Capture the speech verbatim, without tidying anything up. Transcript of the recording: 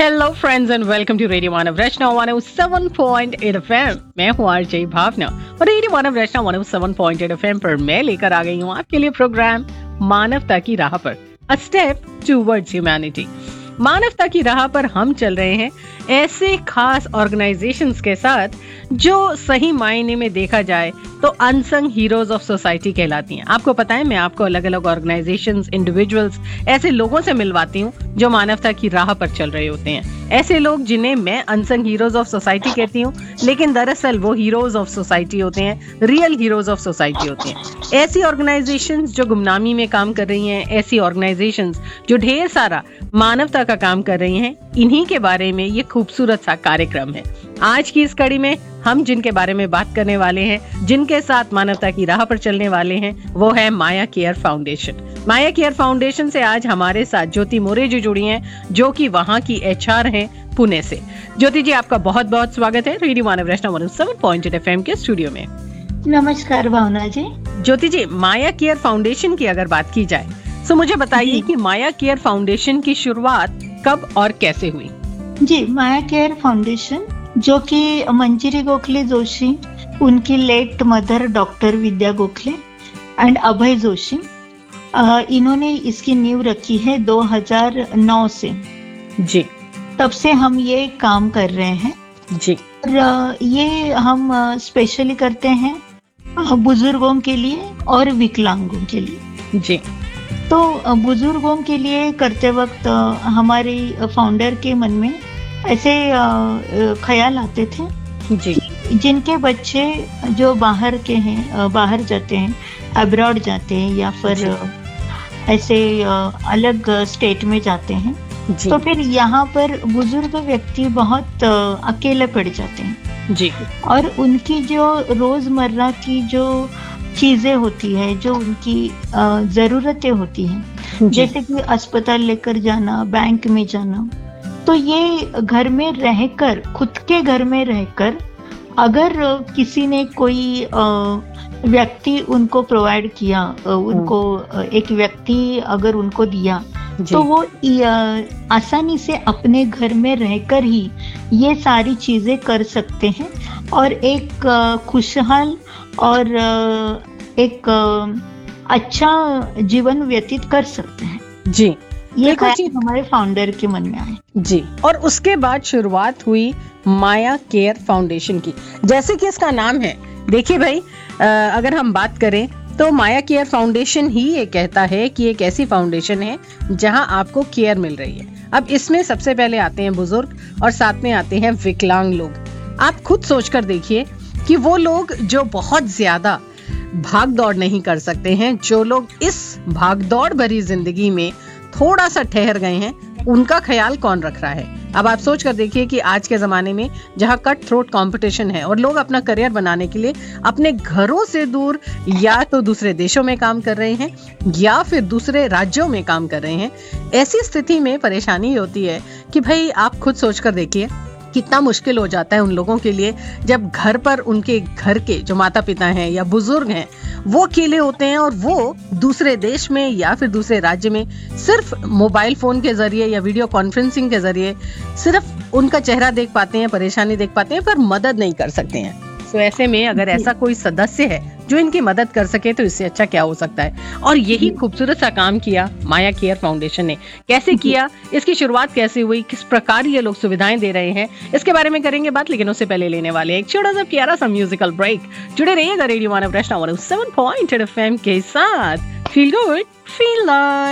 Hello friends and welcome to radio Manav Rachna one O seven point eight FM. मैं हूँ RJ भावना और radio मानव रचना one O seven point eight FM पर मैं लेकर आ गई हूँ आपके लिए प्रोग्राम मानवता की राह पर, अ स्टेप टूवर्ड्स ह्यूमैनिटी। मानवता की राह पर हम चल रहे हैं ऐसे खास ऑर्गेनाइजेशंस के साथ जो सही मायने में देखा जाए तो अनसंग हीरोज ऑफ सोसाइटी कहलाती हैं। आपको पता है, मैं आपको अलग अलग ऑर्गेनाइजेशंस, इंडिविजुअल्स, ऐसे लोगों से मिलवाती हूँ जो मानवता की राह पर चल रहे होते हैं। ऐसे लोग जिन्हें मैं अनसंग हीरोज ऑफ सोसाइटी कहती हूँ, लेकिन दरअसल वो हीरोज ऑफ सोसाइटी होते हैं, रियल हीरोज ऑफ सोसाइटी होते हैं। ऐसी ऑर्गेनाइजेशंस जो गुमनामी में काम कर रही हैं, ऐसी ऑर्गेनाइजेशंस जो ढेर सारा मानवता का काम कर रही हैं, इन्हीं के बारे में ये खूबसूरत सा कार्यक्रम है। आज की इस कड़ी में हम जिनके बारे में बात करने वाले हैं, जिनके साथ मानवता की राह पर चलने वाले हैं, वो है माया केयर फाउंडेशन। माया केयर फाउंडेशन से आज हमारे साथ ज्योति मोरे जी जुड़ी हैं, जो कि वहाँ की एचआर हैं पुणे से। ज्योति जी, आपका बहुत बहुत स्वागत है रेडियो मानव रचना one O seven point eight FM के स्टूडियो में। नमस्कार भावना जी। ज्योति जी, माया केयर फाउंडेशन की अगर बात की जाए तो मुझे बताइए कि माया केयर फाउंडेशन की शुरुआत कब और कैसे हुई? जी, माया केयर फाउंडेशन जो कि मंजिरी गोखले जोशी, उनकी late mother doctor Vidya Gokhale and Abhay Joshi, इन्होंने इसकी नींव रखी है दो हज़ार नौ से। जी, तब से हम ये काम कर रहे हैं जी। और ये हम स्पेशली करते हैं बुजुर्गों के लिए और विकलांगों के लिए। जी। तो बुजुर्गों के लिए करते वक्त हमारे फाउंडर के मन में ऐसे ख्याल आते थे जी। जिनके बच्चे जो बाहर के हैं, बाहर जाते हैं, अब्रॉड जाते हैं या फिर ऐसे अलग स्टेट में जाते हैं, तो फिर यहाँ पर बुजुर्ग व्यक्ति बहुत अकेले पड़ जाते हैं जी। और उनकी जो रोजमर्रा की जो चीजें होती है, जो उनकी जरूरतें होती हैं, जैसे कि अस्पताल लेकर जाना, बैंक में जाना, तो ये घर में रहकर, खुद के घर में रहकर अगर किसी ने कोई व्यक्ति उनको प्रोवाइड किया, उनको एक व्यक्ति अगर उनको दिया, तो वो आसानी से अपने घर में रहकर ही ये सारी चीजें कर सकते हैं और एक खुशहाल और एक अच्छा जीवन व्यतीत कर सकते हैं। जी, ये ख्याल हमारे फाउंडर के मन में आए। जी। और उसके बाद शुरुआत हुई माया केयर फाउंडेशन की। जैसे कि इसका नाम है, देखिए भाई, अगर हम बात करें तो माया केयर फाउंडेशन ही ये कहता है कि एक ऐसी फाउंडेशन है जहां आपको केयर मिल रही है। अब इसमें सबसे पहले आते हैं बुजुर्ग और साथ में आते हैं विकलांग लोग। आप खुद सोचकर देखिए कि वो लोग जो बहुत ज्यादा भाग दौड़ नहीं कर सकते हैं, जो लोग इस भाग दौड़ भरी जिंदगी में थोड़ा सा ठहर गए हैं, उनका ख्याल कौन रख रहा है? अब आप सोच कर देखिए कि आज के जमाने में जहां कट थ्रोट कंपटीशन है और लोग अपना करियर बनाने के लिए अपने घरों से दूर या तो दूसरे देशों में काम कर रहे हैं या फिर दूसरे राज्यों में काम कर रहे हैं, ऐसी स्थिति में परेशानी होती है कि भाई आप खुद सोच कर देखिए कितना मुश्किल हो जाता है उन लोगों के लिए जब घर पर उनके घर के जो माता पिता हैं या बुजुर्ग हैं वो अकेले होते हैं और वो दूसरे देश में या फिर दूसरे राज्य में सिर्फ मोबाइल फोन के जरिए या वीडियो कॉन्फ्रेंसिंग के जरिए सिर्फ उनका चेहरा देख पाते हैं, परेशानी देख पाते हैं, पर मदद नहीं कर सकते हैं। तो ऐसे में अगर ऐसा कोई सदस्य है जो इनकी मदद कर सके तो इससे अच्छा क्या हो सकता है। और यही खूबसूरत सा काम किया माया केयर फाउंडेशन ने। कैसे किया, इसकी शुरुआत कैसे हुई, किस प्रकार ये लोग सुविधाएं दे रहे हैं, इसके बारे में करेंगे बात, लेकिन उससे पहले लेने वाले एक छोटा सा प्यारा सा म्यूजिकल ब्रेक। जुड़े रहिएगा रेडियो मानव रचना one O seven point eight FM के साथ। Feel good, feel like.